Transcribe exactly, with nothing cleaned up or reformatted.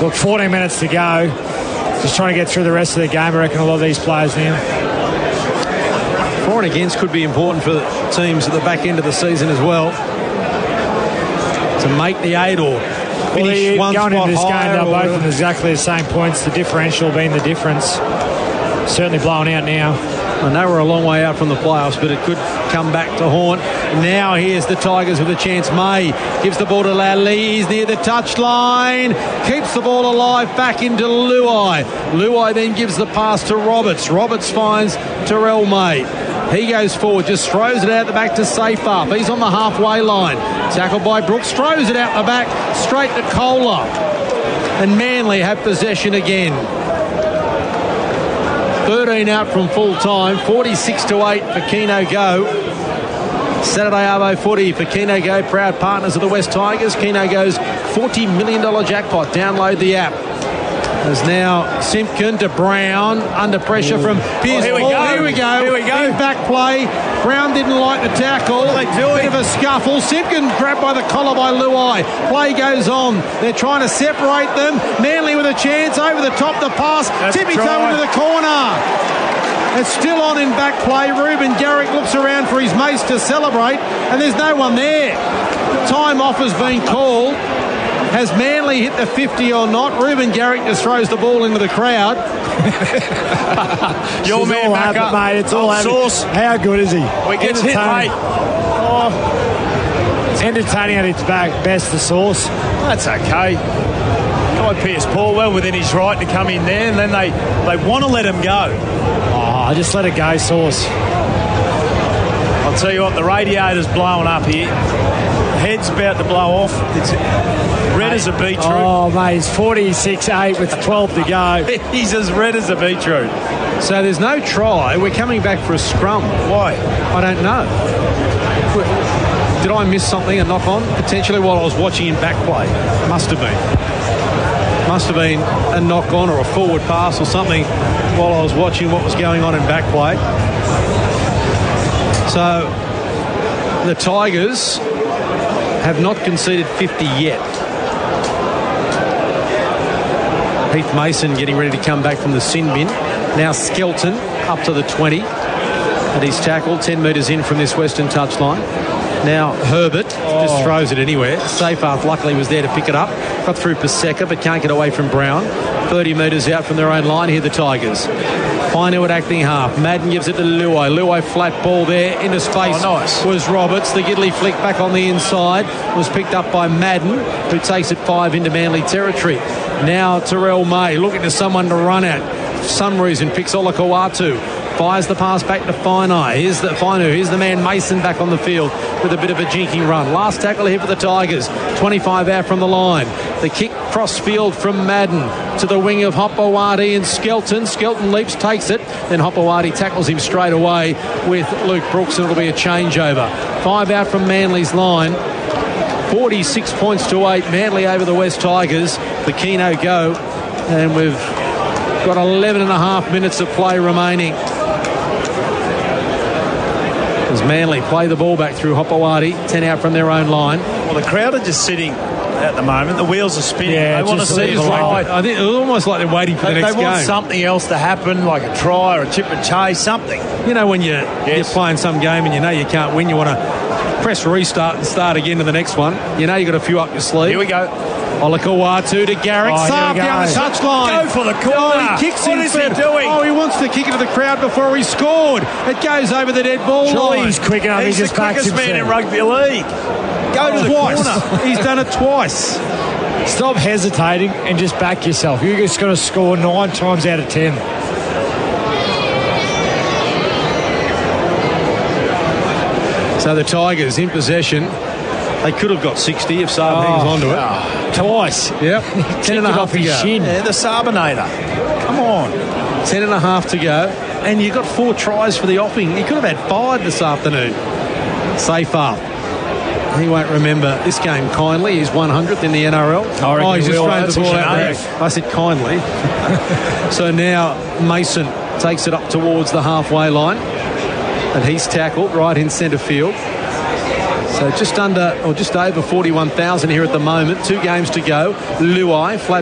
Look, fourteen minutes to go. Just trying to get through the rest of the game, I reckon, a lot of these players now. For and against could be important for teams at the back end of the season as well. To make the eight or finish well, one going spot into this game, higher. they're Or both on exactly the same points. The differential being the difference. Certainly blowing out now. I know we're a long way out from the playoffs, but it could come back to haunt. Now here's the Tigers with a chance. May gives the ball to Lally. He's near the touchline. Keeps the ball alive back into Luai. Luai then gives the pass to Roberts. Roberts finds Terrell May. He goes forward, just throws it out the back to Safe Up. He's on the halfway line. Tackled by Brooks. Throws it out the back straight to Kohler. And Manly have possession again. thirteen out from full time, forty-six to eight for Keno Go. Saturday Arvo footy for Keno Go, proud partners of the West Tigers. Keno Go's forty million dollars jackpot. Download the app. There's now Simpkin to Brown, under pressure from Pearce. Oh, here we oh, go. Here we go. Here we go. In back play. Brown didn't like the tackle. What are they doing? Bit of a scuffle. Simpkin grabbed by the collar by Luai. Play goes on. They're trying to separate them. Manly with a chance over the top. The pass. Tippy toe into the corner. It's still on in back play. Ruben Garrick looks around for his mates to celebrate, and there's no one there. Time off has been called. Has Manly hit the fifty or not? Ruben Garrick just throws the ball into the crowd. Your man all back happened, up. mate. It's all Oh, happened. Sauce. How good is he? We get hit, Entertaining. mate. Oh, it's entertaining at its back. Best, the Sauce. That's okay. Guy Pearce Paul well within his right to come in there, and then they, they want to let him go. Oh, just let it go, Sauce. I'll tell you what, the radiator's blowing up here. Head's about to blow off. It's red as a beetroot. Oh, mate, it's forty-six eight with twelve to go. He's as red as a beetroot. So there's no try. We're coming back for a scrum. Why? I don't know. Did I miss something, a knock on? Potentially while I was watching in back play. Must have been. Must have been a knock on or a forward pass or something while I was watching what was going on in back play. So the Tigers have not conceded fifty yet. Heath Mason getting ready to come back from the sin bin. Now Skelton up to the twenty. And he's tackled ten metres in from this western touchline. Now Herbert oh. just throws it anywhere. Seyfarth luckily was there to pick it up. Got through Paseka but can't get away from Brown. thirty metres out from their own line. Here the Tigers. Pioneer at acting half. Madden gives it to Luai. Luai flat ball there. Into space oh, nice. was Roberts. The Gidley flick back on the inside was picked up by Madden, who takes it five into Manly territory. Now Terrell May looking to someone to run at. For some reason picks Olakau'atu. Fires the pass back to Finai. Here's the Finu. Here's the man Mason back on the field with a bit of a jinking run. Last tackle here for the Tigers. twenty-five out from the line. The kick cross field from Madden to the wing of Hopewadi and Skelton. Skelton leaps, takes it. Then Hopewadi tackles him straight away with Luke Brooks, and it'll be a changeover. Five out from Manly's line. forty-six points to eight. Manly over the West Tigers. The Keno Go. And we've got eleven and a half minutes of play remaining. As Manly play the ball back through Hopewadi, ten out from their own line. Well, the crowd are just sitting at the moment. The wheels are spinning. Yeah, they want to just see leave us it alone. ride. I think it's almost like they're waiting for the They, next they want game. something else to happen, like a try or a chip and chase, something. You know, when you're, Yes. you're playing some game and you know you can't win, you want to press restart and start again to the next one. You know you've got a few up your sleeve. Here we go. Olakau'atu to Garrick. Oh, here Saab we go. down the touchline. Go for the corner. Oh, he kicks What in is he for- doing? Oh, he wants to kick it to the crowd before he scored. It goes over the dead ball Surely line. he's quick enough. He's he just the backs quickest man in himself. rugby league. Go to the Twice. corner. He's done it twice. Stop hesitating and just back yourself. You're just going to score nine times out of ten. So the Tigers in possession. They could have got sixty if Saab Oh, hangs on to it. oh, twice. Yep. Ten and a it half off to his go. shin. Yeah, the Sarbinator. Come on. Ten and a half to go. And you got four tries for the offing. You could have had five this afternoon. Seyfarth. He won't remember this game kindly. He's one hundredth in the N R L. I reckon Oh, he's he just will. thrown the That's ball what out you there. know. I said kindly. So now Mason takes it up towards the halfway line. And he's tackled right in centre field. So just under, or just over forty-one thousand here at the moment. Two games to go. Luai, flat